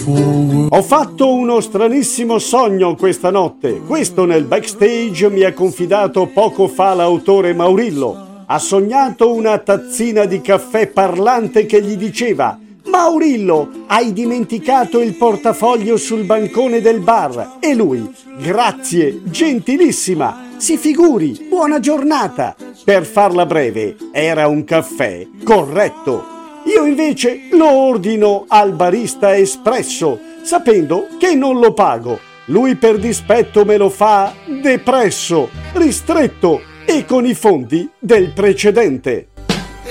Ho fatto uno stranissimo sogno questa notte. Questo nel backstage mi ha confidato poco fa l'autore Maurillo. Ha sognato una tazzina di caffè parlante che gli diceva: Maurillo, hai dimenticato il portafoglio sul bancone del bar. E lui: grazie, gentilissima. Si figuri, buona giornata. Per farla breve, era un caffè corretto. Io invece lo ordino al barista espresso, sapendo che non lo pago. Lui per dispetto me lo fa depresso, ristretto e con i fondi del precedente.